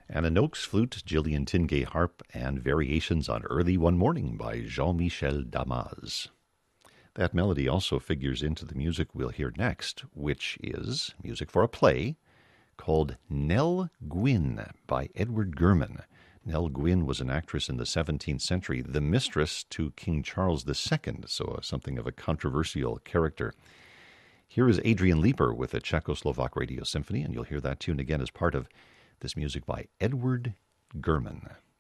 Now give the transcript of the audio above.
Anna Noakes flute, Gillian Tingay harp, and Variations on Early One Morning by Jean-Michel Damas. That melody also figures into the music we'll hear next, which is music for a play called Nell Gwyn by Edward Gurman. Nell Gwyn was an actress in the 17th century, the mistress to King Charles II, so something of a controversial character. Here is Adrian Leeper with a Czechoslovak Radio Symphony, and you'll hear that tune again as part of this music by Edward Gurman.